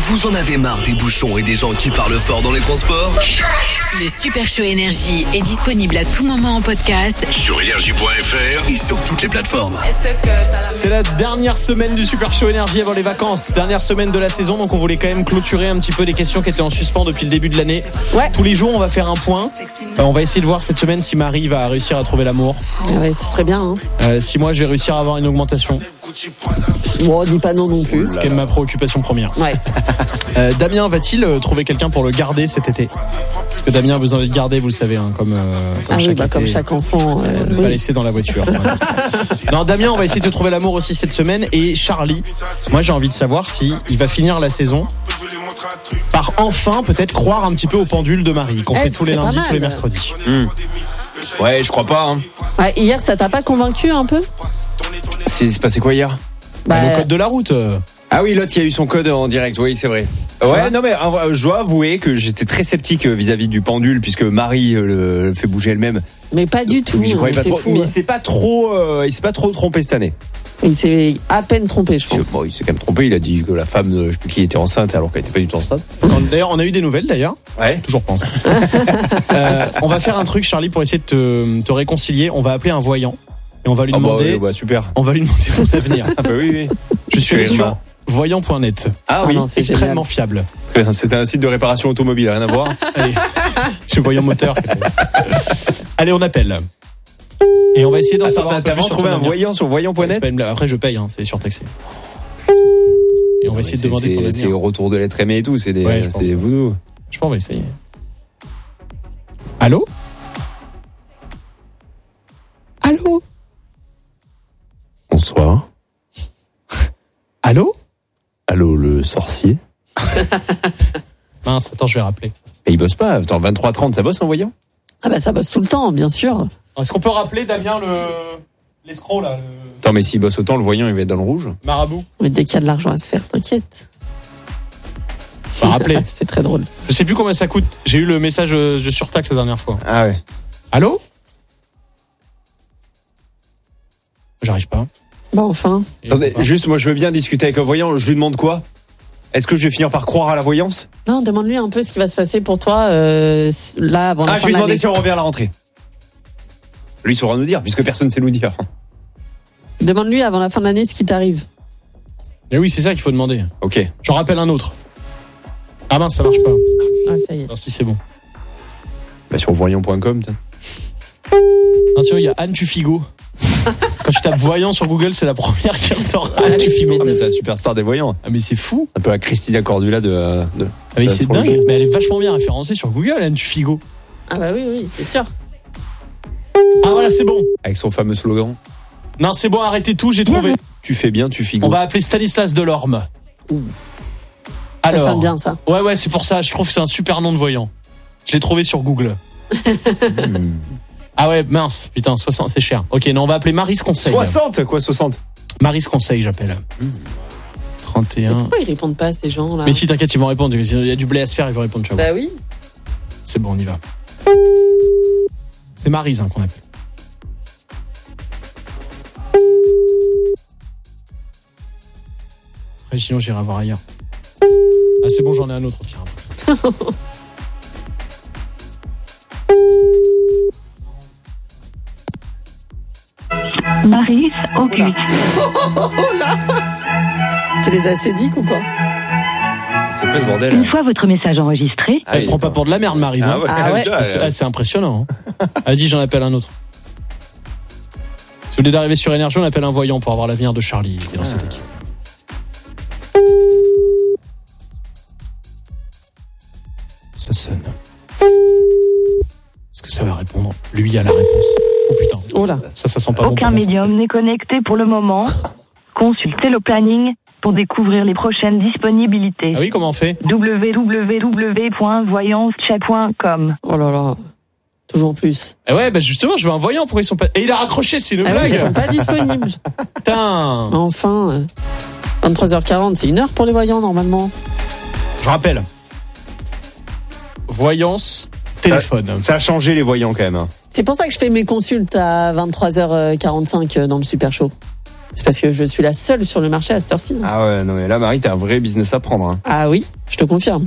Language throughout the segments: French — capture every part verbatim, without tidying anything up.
Vous en avez marre des bouchons et des gens qui parlent fort dans les transports ? Le Super Show Énergie est disponible à tout moment en podcast sur énergie point f r et sur toutes les plateformes. C'est la dernière semaine du Super Show Énergie avant les vacances. Dernière semaine de la saison, donc on voulait quand même clôturer un petit peu les questions qui étaient en suspens depuis le début de l'année. Ouais. Tous les jours, on va faire un point. Euh, on va essayer de voir cette semaine si Marie va réussir à trouver l'amour. Ah ouais, ce serait bien. Hein. Euh, si moi, je vais réussir à avoir une augmentation. Bon, dis pas non non plus. C'est quand même ma préoccupation première. Ouais. Euh, Damien va-t-il euh, trouver quelqu'un pour le garder cet été ? Parce que Damien a besoin d'être gardé, vous le savez, hein, comme, euh, comme Ah chaque oui, bah, été. comme chaque enfant. Euh, Ne oui. pas laisser dans la voiture. Non, Damien, on va essayer de trouver l'amour aussi cette semaine. Et Charlie, moi j'ai envie de savoir si il va finir la saison par enfin peut-être croire un petit peu au pendule de Marie qu'on Eh, fait tous les c'est pas lundis, mal. tous les mercredis. Mmh. Ouais, je crois pas. Hein. Ouais, hier, ça t'a pas convaincu un peu ? C'est, c'est passé quoi hier ? Bah, Bah, le code de la route. euh. Ah oui, l'autre, il y a eu son code en direct, oui, c'est vrai. Ouais, vois non mais euh, je dois avouer que j'étais très sceptique vis-à-vis du pendule puisque Marie euh, le, le fait bouger elle-même. Mais pas du tout. Donc, j'y croyais hein, pas c'est trop. fou. Mais hein. il s'est pas trop, euh, il s'est pas trop trompé cette année. Il s'est à peine trompé, je Parce pense. que, bon, il s'est quand même trompé. Il a dit que la femme, euh, je sais plus qui était enceinte alors qu'elle était pas du tout enceinte. D'ailleurs, on a eu des nouvelles d'ailleurs. Ouais. Toujours pense. euh, on va faire un truc, Charlie, pour essayer de te, te réconcilier. On va appeler un voyant et on va lui Ah bah, demander. ouais, bah super. On va lui demander ton avenir. Ah bah oui, oui. Je suis allé Je suis sur allé voyant point net. Ah Ah oui. non, c'est Extrêmement génial. fiable. C'était un site de réparation automobile, rien à voir. Allez, c'est voyant moteur. Allez, on appelle. Et on va essayer d'en Attends, savoir un t'as peu plus vraiment sur trouvé ton un avenir. voyant sur voyant point C'est net? pas une blague. Après, je paye, hein, c'est surtaxé. Et on va essayer de C'est- demander ton c'est, avenir. c'est au retour de l'être aimé et tout, c'est des, Ouais, je pense. c'est voodoo. Je pense qu'on va essayer. Allô ? Allô ? Bonsoir. Allô ? Allô, le sorcier? Mince, attends, je vais rappeler. Et il bosse pas. Attends, vingt-trois trente, ça bosse en voyant? Ah bah ça bosse tout le temps, bien sûr. Est-ce qu'on peut rappeler, Damien, le... l'escroc, là, le Attends, mais s'il bosse autant, le voyant, il va être dans le rouge. marabout ? Mais dès qu'il y a de l'argent à se faire, t'inquiète. On va rappeler. C'est très drôle. Je sais plus combien ça coûte. J'ai eu le message de surtaxe la dernière fois. Ah ouais. Allô ? J'arrive pas. Bah enfin. Et Attendez, on va- juste, moi, je veux bien discuter avec un voyant. Je lui demande quoi? Est-ce que je vais finir par croire à la voyance? Non, demande-lui un peu ce qui va se passer pour toi euh, là avant la Ah, je fin vais de lui demander l'année. si on revient à la rentrée. Lui saura nous dire, puisque personne ne sait nous dire. Demande-lui avant la fin de l'année ce qui t'arrive. Mais oui, c'est ça qu'il faut demander. Ok. J'en rappelle un autre. Ah mince, ça marche pas. Ah ça y est. Alors si c'est bon. Bah, sur voyant point com, t'as. Attention, il y a Anne Tufigo. Quand tu tapes voyant sur Google, c'est la première qui ressort. Anne Tufigo. Ah, mais c'est la superstar des voyants. Ah mais c'est fou. Un peu à Christina Cordula de. de Ah mais de c'est l'astrologie. dingue. Mais elle est vachement bien référencée sur Google, Anne Tufigo. Ah bah oui, oui, c'est sûr. Ah voilà, c'est bon. Avec son fameux slogan. Non, c'est bon, arrêtez tout, j'ai trouvé. Tu fais bien, tu figures. On va appeler Stanislas Delorme. Ça Alors. sonne bien ça. Ouais, ouais, c'est pour ça. Je trouve que c'est un super nom de voyant. Je l'ai trouvé sur Google. Hmm. Ah ouais, mince. Putain, soixante, c'est cher. Ok, non, on va appeler Maryse Conseil. soixante, quoi, soixante? Maryse Conseil, j'appelle. trente et un. Pourquoi ils répondent pas ces gens là? Mais si, t'inquiète, ils vont répondre. Il y a du blé à se faire, ils vont répondre. Tu vas voir. Bah oui. C'est bon, on y va. C'est Maryse hein, qu'on appelle. Après, sinon, j'irai voir ailleurs. Ah, c'est bon, j'en ai un autre, Pierre. Maryse Auguste. C'est les acédiques ou quoi? C'est quoi ce bordel? Une fois votre message enregistré, Elle se prend pas pour de la merde, Maryse. Ah hein. ouais, Ah ouais. déjà, elle- Ah, c'est impressionnant. Hein. Vas-y, j'en appelle un autre. Si vous voulez d'arriver sur Énergie, on appelle un voyant pour avoir l'avenir de Charlie qui est dans cette équipe. Ça sonne. Est-ce que ça va répondre? Lui a la réponse. Oh putain. Oh là. Ça, ça sent pas bon. aucun pour moi. médium n'est connecté pour le moment. Consultez le planning pour découvrir les prochaines disponibilités. Ah oui, comment on fait? w w w point voyance chat point com. Oh là là. Toujours plus. Eh ouais, bah justement, je veux un voyant. Pourquoi ils sont pas... Et il a raccroché, c'est une Ah ouais, blague. ils sont pas disponibles. Putain. Enfin. euh, vingt-trois heures quarante, c'est une heure pour les voyants normalement. Je rappelle. Voyance, téléphone. Ça a changé les voyants quand même. hein. C'est pour ça que je fais mes consultes à vingt-trois heures quarante-cinq dans le Super Show. C'est parce que je suis la seule sur le marché à cette heure-ci. Ah ouais, non mais là, Marie, t'as un vrai business à prendre. Hein. Ah oui, je te confirme.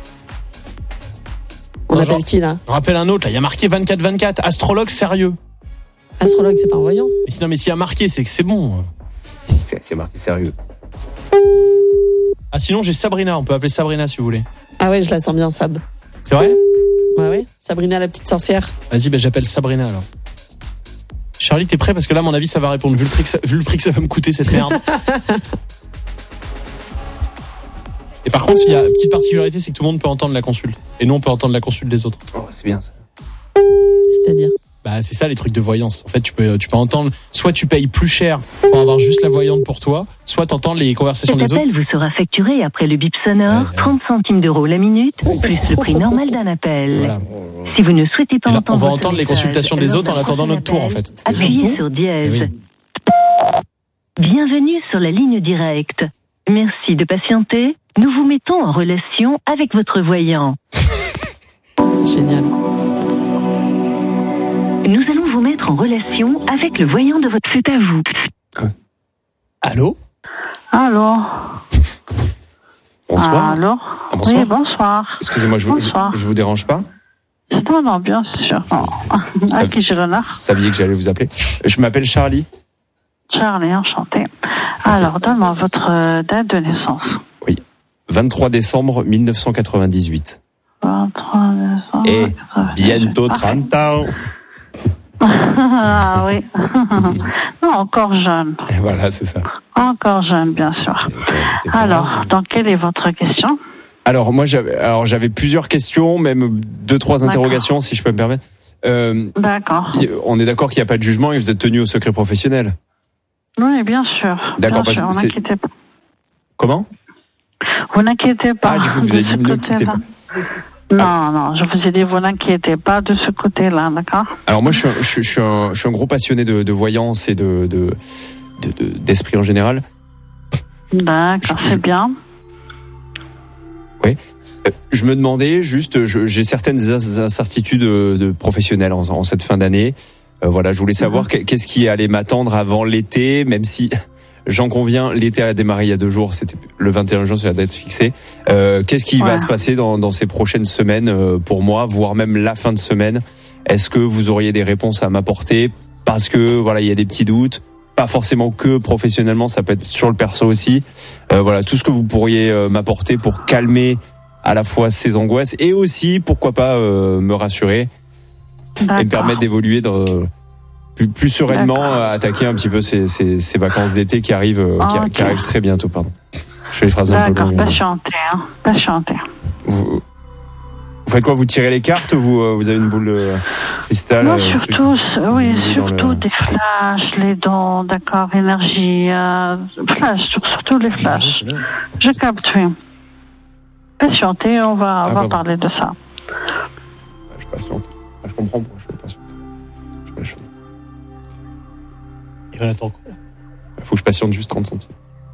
On Non, appelle genre- qui là? Je rappelle un autre, là, il y a marqué vingt-quatre vingt-quatre, astrologue sérieux. Astrologue, c'est pas un voyant. Mais sinon, mais s'il y a marqué, c'est que c'est bon. C'est, c'est marqué sérieux. Ah, sinon, j'ai Sabrina, on peut appeler Sabrina si vous voulez. Ah ouais, je la sens bien, Sab. C'est vrai? Ouais, ouais. Sabrina la petite sorcière. Vas-y, ben, j'appelle Sabrina alors. Charlie, t'es prêt? Parce que là, à mon avis, ça va répondre, vu le prix que ça, vu le prix que ça va me coûter, cette merde. Et par contre, il y a une petite particularité, c'est que tout le monde peut entendre la consulte. Et nous, on peut entendre la consulte des autres. Oh, c'est bien ça. C'est-à-dire? Bah, c'est ça, les trucs de voyance. En fait, tu peux, tu peux entendre, soit tu payes plus cher pour avoir juste la voyante pour toi, soit t'entends les conversations Cet des autres. appel vous sera facturé après le bip sonore, Ouais, ouais. trente centimes d'euros la minute, plus le prix normal d'un appel. Voilà. Si vous ne souhaitez pas Et là, entendre on va votre entendre les message consultations des lors autres en d'un attendant notre prochain tour, en appel, fait. Appuyez sur dièse. Eh oui. Bienvenue sur la ligne directe. Merci de patienter. Nous vous mettons en relation avec votre voyant. Génial. Nous allons vous mettre en relation avec le voyant de votre c'est à vous. Allô? Allô. Bonsoir. Allô. Ah, bonsoir. Oui, bonsoir. Excusez-moi, je vous, Bonsoir. je vous dérange pas? Non, non, bien sûr. Non. Ça- À qui j'ai l'honneur? Vous saviez que j'allais vous appeler. Je m'appelle Charlie. Charlie, enchanté. Alors, donne-moi votre euh, date de naissance. vingt-trois décembre mille neuf cent quatre-vingt-dix-huit. vingt-trois décembre. Et quatre-vingt-dix-huit. bientôt Parfait. trente ans. Ah oui. Non, encore jeune. Et voilà, c'est ça. Encore jeune, bien sûr. Alors, donc, quelle est votre question? Alors moi j'avais alors j'avais plusieurs questions, même deux trois interrogations si je peux me permettre. Euh, D'accord. y- on est d'accord qu'il n'y a pas de jugement et vous êtes tenu au secret professionnel. Oui, bien sûr. D'accord, Bien sûr, parce vous que c'est- n'inquiétez pas. Comment? Vous n'inquiétez pas. Ah, j'ai cru que vous de avez dit ce ne quittez côté-là. pas. Non, non, je vous ai dit, vous n'inquiétez pas de ce côté-là, d'accord? Alors moi je suis un, je, je suis un, je suis un gros passionné de, de voyance et de, de, de, de- d'esprit en général. D'accord, c'est bien. Euh, Je me demandais juste, je- j'ai certaines ins- incertitudes de, de professionnelles en, en cette fin d'année. Euh, voilà, je voulais savoir que- qu'est-ce qui allait m'attendre avant l'été, même si j'en conviens, l'été a démarré il y a deux jours, c'était le vingt et un juin sur la date fixée. Euh, qu'est-ce qui va Ouais. se passer dans, dans ces prochaines semaines euh, pour moi, voire même la fin de semaine? Est-ce que vous auriez des réponses à m'apporter? Parce que voilà, il y a des petits doutes. Pas forcément que professionnellement, ça peut être sur le perso aussi. Euh, voilà, tout ce que vous pourriez euh, m'apporter pour calmer à la fois ces angoisses et aussi, pourquoi pas, euh, me rassurer et me D'accord. permettre d'évoluer dans, plus, plus sereinement, D'accord. euh, attaquer un petit peu ces, ces, ces vacances d'été qui arrivent, euh, qui, Ah, ok. qui arrivent très bientôt. Pardon. Je fais les phrases un peu D'accord, longues. patientez, hein. Patientez. Vous, vous faites quoi? Vous tirez les cartes? Vous, euh, vous avez une boule de cristal? Non, euh, un truc surtout, oui, lisez dans surtout le- des flashs, les dons, d'accord, énergie, euh, flash, surtout les flashs. Je capte, oui. Patientez, on va, Ah, on va pardon. parler de ça. Je patiente. Ah, je comprends pourquoi je fais patiente. Je- je- Et on attend quoi? Il faut que je patiente juste trente centimes.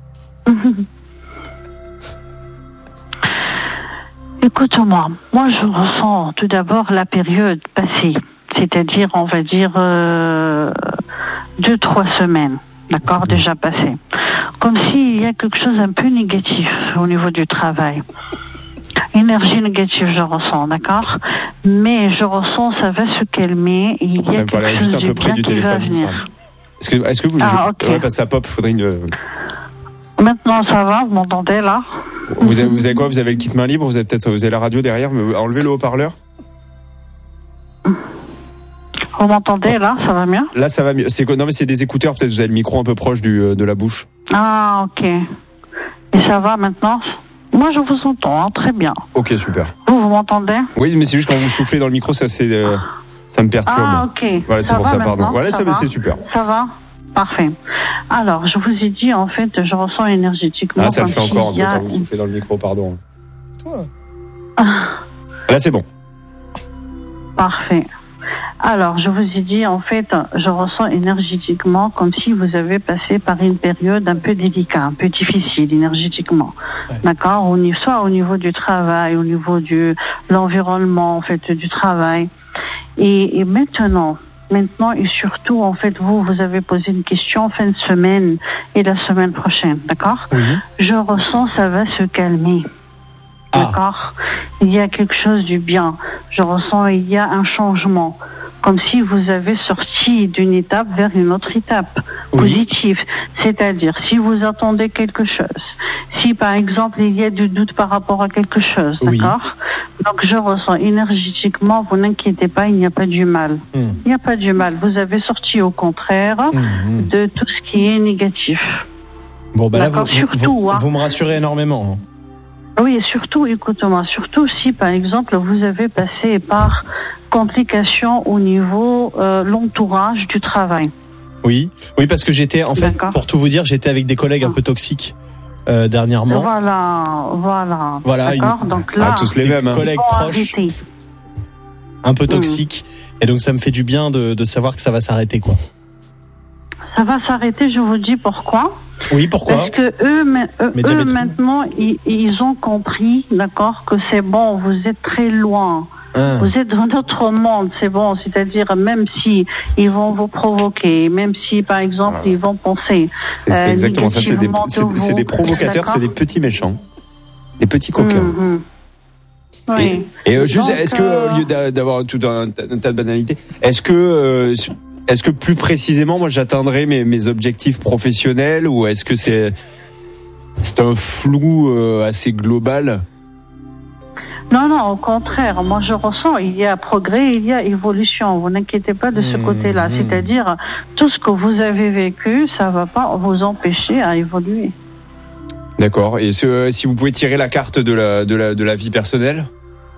Écoute-moi, moi je ressens tout d'abord la période passée, c'est-à-dire on va dire euh, deux, trois semaines, d'accord, déjà passées. Comme s'il y a quelque chose un peu négatif au niveau du travail. Énergie négative, je ressens, d'accord? Mais je ressons, ça va se calmer, et il y a Même quelque voilà, chose juste un de peu près bien du qui va téléphone. venir. ça. Est-ce que, est-ce que vous, Ah, je- ok. ouais, parce que ça pop, faudrait une, euh, Maintenant ça va, vous m'entendez là? vous avez, vous avez quoi? Vous avez le kit main libre? Vous avez peut-être, vous avez la radio derrière? Mais enlevez le haut-parleur. Vous m'entendez là? Ça va mieux? Là, ça va mieux. C'est quoi? Non, mais c'est des écouteurs. Peut-être vous avez le micro un peu proche du, euh, de la bouche. Ah, ok. Et ça va maintenant? Moi, je vous entends, hein, très bien. Ok, super. Vous, vous m'entendez? Oui, mais c'est juste quand vous soufflez dans le micro, ça, c'est, euh, ça me perturbe. Ah, ok. Voilà, c'est Ça pour va ça, pardon. maintenant? Voilà, ça, va c'est super. Ça va? Parfait. Alors, je vous ai dit, en fait, je ressens énergétiquement. Ah, ça le comme fait encore un s'il peu y a quand vous une- soufflez dans le micro, pardon. Toi. Là, c'est bon. Parfait. Alors, je vous ai dit, en fait, je ressens énergétiquement comme si vous avez passé par une période un peu délicate, un peu difficile énergétiquement. Ouais. D'accord? Au niveau, soit au niveau du travail, au niveau du l'environnement, en fait, du travail. Et, et maintenant, maintenant et surtout, en fait, vous, vous avez posé une question fin de semaine et la semaine prochaine, d'accord? Oui. Je ressens ça va se calmer. Ah. D'accord? Il y a quelque chose du bien. Je ressens il y a un changement. Comme si vous avez sorti d'une étape vers une autre étape Oui. positive. C'est-à-dire, si vous attendez quelque chose, si par exemple il y a du doute par rapport à quelque chose, Oui. d'accord? Donc je ressens énergétiquement, vous n'inquiétez pas, il n'y a pas du mal. Mmh. Il n'y a pas du mal. Vous avez sorti au contraire Mmh. de tout ce qui est négatif. Bon, bah là, vous, D'accord, vous, surtout, vous, hein. vous me rassurez énormément. Oui, et surtout, écoute-moi, surtout si par exemple vous avez passé par complications au niveau euh, l'entourage du travail. Oui, oui, parce que j'étais, en fait, D'accord. pour tout vous dire, j'étais avec des collègues un peu toxiques euh, dernièrement. Voilà, voilà. Voilà, D'accord. une- Donc là, Ah, tous les Des mêmes. Hein. collègues faut proches, arrêter. un peu toxiques. Et donc, ça me fait du bien de, de savoir que ça va s'arrêter, quoi. Ça va s'arrêter. Je vous dis pourquoi. Oui, pourquoi? Parce que eux, ma- eux, Mais eux, diabète. maintenant, ils, ils ont compris, d'accord, que c'est bon. Vous êtes très loin. Ah. Vous êtes dans notre monde, c'est bon. C'est-à-dire, même si ils vont vous provoquer, même si, par exemple, ils vont penser. C'est, c'est euh, exactement ça. C'est des, négativement c'est, de c'est des vous. provocateurs, D'accord. c'est des petits méchants, des petits coquins. Mhm. Oui. Et, et euh, juste, Donc, est-ce que euh, au lieu d'a- d'avoir tout un, un tas de banalités, est-ce que euh, est-ce que plus précisément, moi, j'atteindrai mes, mes objectifs professionnels, ou est-ce que c'est c'est un flou euh, assez global? Non, non, au contraire. Moi, je ressens, il y a progrès, il y a évolution. Vous n'inquiétez pas de ce Mmh, côté-là. mmh. C'est-à-dire, tout ce que vous avez vécu, ça va pas vous empêcher à évoluer. D'accord. Et ce, si vous pouvez tirer la carte de la de la de la vie personnelle?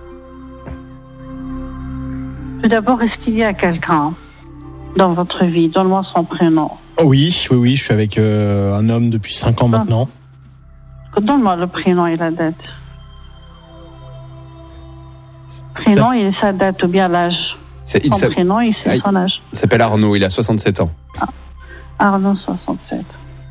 Tout d'abord, est-ce qu'il y a quelqu'un dans votre vie? Donne-moi son prénom. Oui, oui, oui, je suis avec euh, un homme depuis cinq ans maintenant. Donne-moi le prénom et la date. Prénom et sa date, ou bien l'âge. C'est- il Son s'a- prénom et Aïe. son âge. il s'appelle Arnaud, il a soixante-sept ans. Arnaud, soixante-sept.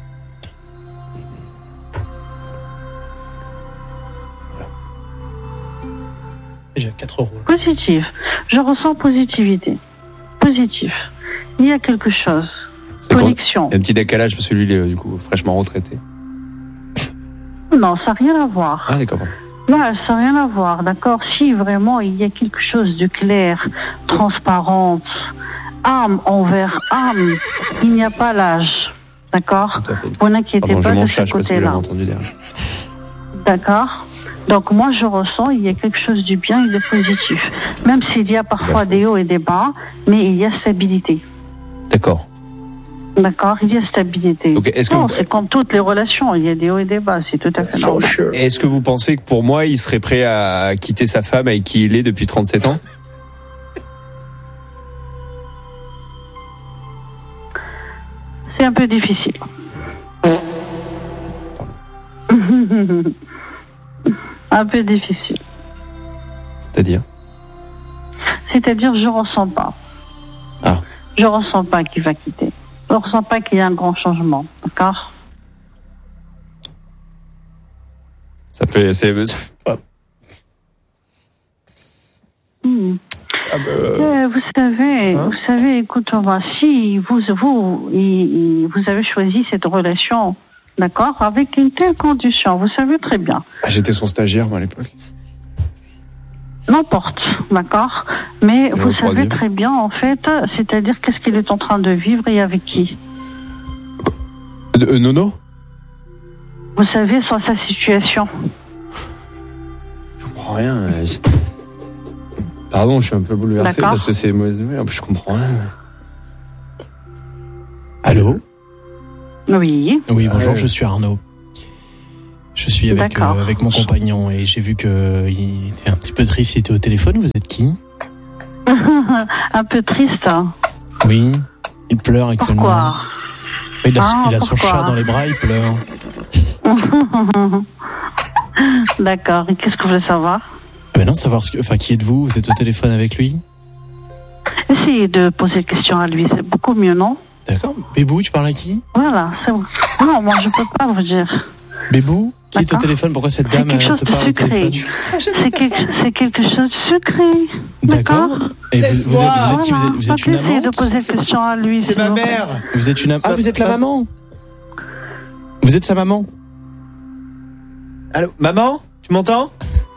J'ai quatre euros. Positif. Je ressens positivité. Positif. Il y a quelque chose. C'est quoi? Connexion. Il y a un petit décalage parce que lui, il est du coup fraîchement retraité. Non, ça n'a rien à voir. Ah d'accord. Non, ça n'a rien à voir, d'accord? Si vraiment il y a quelque chose de clair, transparent, âme envers âme, il n'y a pas l'âge, d'accord? Tout à fait. Vous n'inquiétez Pardon, je pas de m'en ce cherche parce que vous côté-là, l'avez entendu derrière. d'accord? Donc moi je ressens, il y a quelque chose du bien et de positif. Même s'il y a parfois des hauts et des bas, mais il y a stabilité. D'accord. D'accord, il y a stabilité. Donc, est-ce que non, vous- c'est comme toutes les relations, il y a des hauts et des bas, c'est tout à fait normal. Et est-ce que vous pensez que pour moi, il serait prêt à quitter sa femme avec qui il est depuis trente-sept ans? C'est un peu difficile. Un peu difficile. C'est-à-dire? C'est-à-dire, je ressens pas. Ah. Je ressens pas qu'il va quitter. Je ressens pas qu'il y a un grand changement, d'accord? Ça fait... C'est... Hmm. Ah, bah, Euh, vous savez, Hein? vous savez, écoute-moi, si vous, vous, il- il- vous avez choisi cette relation, d'accord, avec une telle condition, vous savez très bien, ah, j'étais son stagiaire, moi, à l'époque. n'importe, d'accord, mais C'est vous le savez troisième. très bien, en fait, c'est-à-dire qu'est-ce qu'il est en train de vivre et avec qui. Euh, euh, Nono? Vous savez, sur sa situation. Je comprends rien. euh, je- Pardon, je suis un peu bouleversé D'accord. parce que c'est mauvaise nouvelle. En plus, je comprends rien. Allô? Oui, Oui, bonjour, Ouais. je suis Arnaud. Je suis avec, D'accord. euh, avec mon compagnon et j'ai vu qu'il était un petit peu triste, il était au téléphone. Vous êtes qui? un peu triste. hein. Oui, il pleure actuellement. Pourquoi? Il a, Ah, il a son pourquoi chat dans les bras, il pleure. D'accord, et qu'est-ce que vous voulez savoir? Mais non, savoir ce que, enfin, qui êtes-vous? Vous êtes au téléphone avec lui? Essayez de poser des questions à lui, c'est beaucoup mieux, non? D'accord. Bébou, tu parles à qui? Voilà, c'est bon. Non, moi je peux pas vous dire. Bébou? Qui est au D'accord. téléphone? Pourquoi cette C'est dame quelque euh, chose te de parle au sucré. téléphone? C'est quelque, c'est quelque chose de sucré. D'accord. Et vous, vous êtes, vous êtes qui? Vous êtes, vous êtes une amante. de poser amante? des questions à lui. C'est s'il ma vous plaît. mère. Vous êtes une am- Ah, vous êtes la maman. Vous êtes sa maman. Allô, maman? Tu m'entends?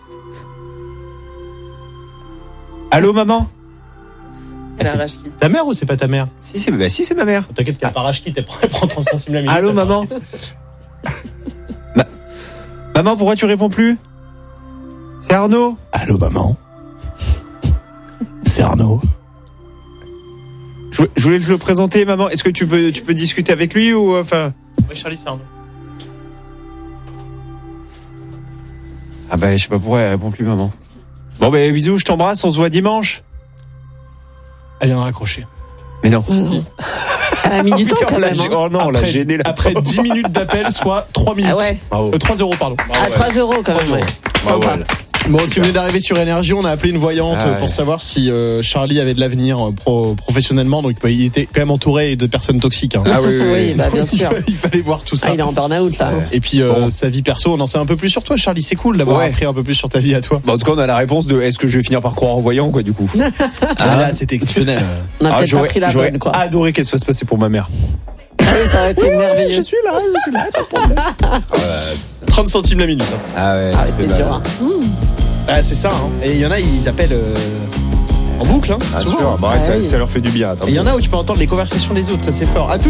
Allô, maman? Elle a arraché. Ta mère ou c'est pas ta mère? Si, c'est bah, si, c'est ma mère. T'inquiète qu'elle part acheter, elle prend trente centimes la minute. Allô, maman? Ma- Maman, pourquoi tu réponds plus? C'est Arnaud? Allô, maman. C'est Arnaud. Je voulais- je voulais te le présenter, maman. Est-ce que tu peux, tu peux discuter avec lui ou enfin? Oui, Charlie, c'est Arnaud. Ah bah, je sais pas pourquoi elle répond plus, maman. Bon, bah, bisous, je t'embrasse, on se voit dimanche. Elle vient de raccrocher. Mais non. Ah non. Elle a mis du temps Putain, quand on l'a même. gê- Hein. Oh non, on l'a Après- gêné là. Après dix minutes d'appel, soit trois minutes. Ah ouais. Bravo. Euh, trois euros, pardon. À trois euros quand même, ouais. Bravo, Sympa. elle. Bon, si vous venez d'arriver sur Énergie, on a appelé une voyante Ah ouais. pour savoir si euh, Charlie avait de l'avenir euh, pro- professionnellement. Donc, bah, il était quand même entouré de personnes toxiques. Hein. Ah oui, oui, oui. bah bien il, sûr. fallait, il fallait voir tout ça. Ah, il est en burn-out là. Et puis euh, Bon. sa vie perso, on en sait un peu plus sur toi, Charlie. C'est cool d'avoir Ouais. appris un peu plus sur ta vie à toi. Bon, en tout cas, on a la réponse de est-ce que je vais finir par croire en voyant, quoi, du coup. Ah là, c'était exceptionnel. On a Ah, peut-être pas j'aurais- pris la j'aurais bonne quoi. adoré qu'elle se fasse passer pour ma mère. Ah oui, ça aurait été merveilleux. suis là, je suis là. trente centimes la minute. Hein. Ah ouais, Ah, c'était c'est sûr. Hein. Ah, c'est ça. Hein. Et il y en a, ils appellent euh, en boucle. Hein, Ah, souvent. sûr. Bah, ouais, Ah ça, oui. ça leur fait du bien. attends. Et il y en a où tu peux entendre les conversations des autres. Ça, c'est fort. À tout